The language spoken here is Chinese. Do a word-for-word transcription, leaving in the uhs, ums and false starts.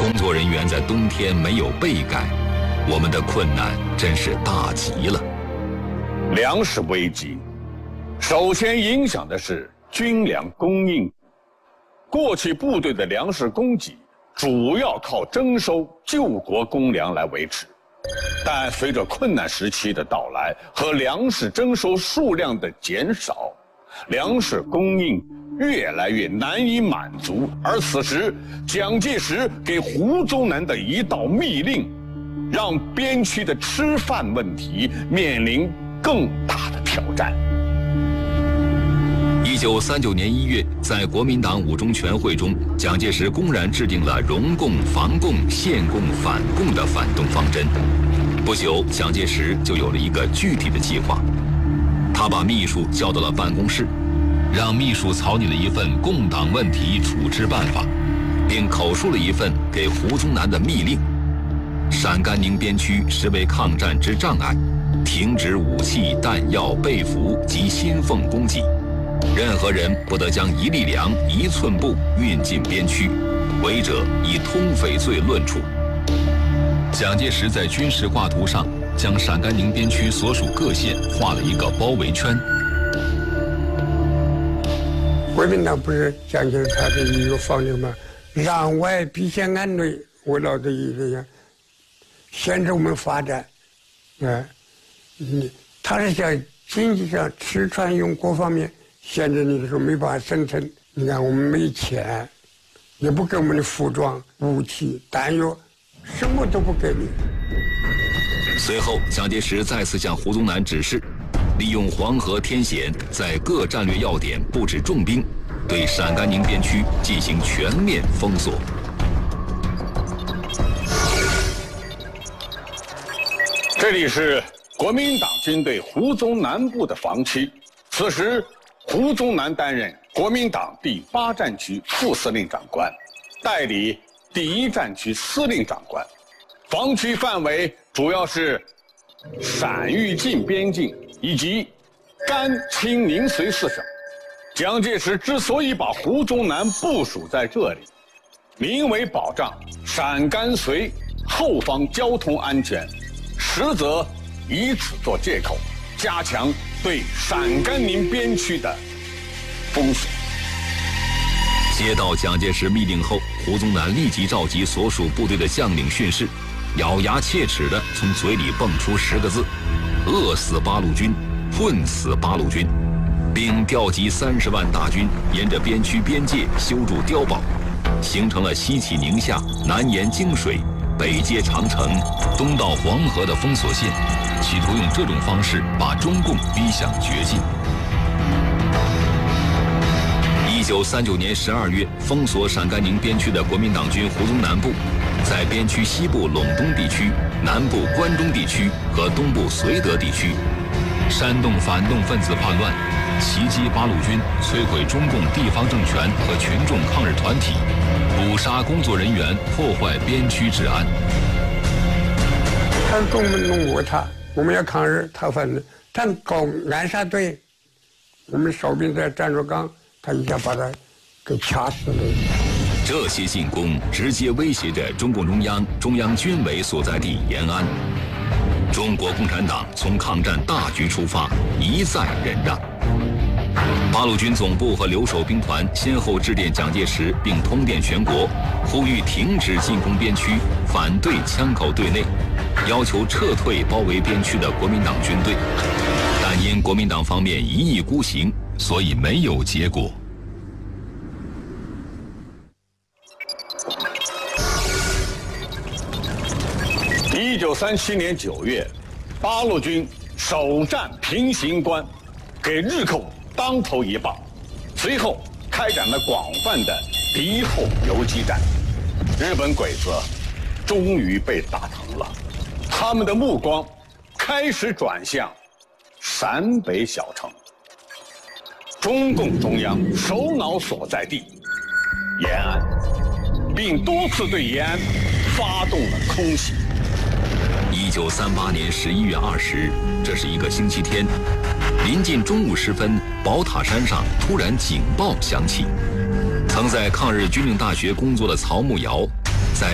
工作人员在冬天没有被盖，我们的困难真是大极了。 粮食危机，首先影响的是军粮供应。过去部队的粮食供给主要靠征收救国公粮来维持，但随着困难时期的到来和粮食征收数量的减少，粮食供应越来越难以满足。而此时，蒋介石给胡宗南的一道密令，让边区的吃饭问题面临更大的挑战。 一九三九年一月，在国民党五中全会中，蒋介石公然制定了荣共、防共、限共、反共的反动方针。不久，蒋介石就有了一个具体的计划。他把秘书叫到了办公室，让秘书草拟了一份共党问题处置办法，并口述了一份给胡宗南的密令：陕甘宁边区实为抗战之障碍，停止武器、弹药、被服及薪俸供给。任何人不得将一粒粮、一寸布运进边区，违者以通匪罪论处。蒋介石在军事画图上将陕甘宁边区所属各县画了一个包围圈。 国民党不是蒋介石他的一个方针吗？攘外必先安内，我老的意思呀，限制我们发展。啊，你他是在经济上、吃穿用各方面限制你的时候没办法生存。你看我们没钱，也不给我们的服装、武器、弹药，什么都不给你。 随后，蒋介石再次向胡宗南指示，利用黄河天险，在各战略要点布置重兵，对陕甘宁边区进行全面封锁。 这里是国民党军队胡宗南部的防区，此时胡宗南担任国民党第八战区副司令长官，代理第一战区司令长官。防区范围主要是陕豫晋边境以及甘青宁绥四省。蒋介石之所以把胡宗南部署在这里，名为保障陕甘绥后方交通安全，实则以此做借口，加强对陕甘宁边区的封锁。 接到蒋介石密令后，胡宗南立即召集所属部队的将领训示，咬牙切齿地从嘴里蹦出十个字：饿死八路军，混死八路军，并调集三十万大军，沿着边区边界修筑碉堡，形成了西起宁夏、南沿泾水、北接长城、东到黄河的封锁线，企图用这种方式把中共逼向绝境。一九三九年十二月，封锁陕甘宁边区的国民党军胡宗南部，在边区西部陇东地区、南部关中地区和东部绥德地区，煽动反动分子叛乱，袭击八路军，摧毁中共地方政权和群众抗日团体，捕杀工作人员，破坏边区治安。 他跟我们弄过他，我们要抗日，他反正他搞暗杀队，我们哨兵在战术岗，他一下把他给掐死了。 这些进攻直接威胁着中共中央、中央军委所在地延安。中国共产党从抗战大局出发，一再忍让。八路军总部和留守兵团先后致电蒋介石，并通电全国，呼吁停止进攻边区，反对枪口对内，要求撤退包围边区的国民党军队。但因国民党方面一意孤行，所以没有结果。 一九三七年九月，八路军首战平型关，给日寇当头一棒，随后开展了广泛的敌后游击战。日本鬼子终于被打疼了，他们的目光开始转向陕北小城。中共中央首脑所在地延安，并多次对延安发动了空袭。 一九三八年十一月二十日，这是一个星期天，临近中午时分，宝塔山上突然警报响起。曾在抗日军政大学工作的曹木尧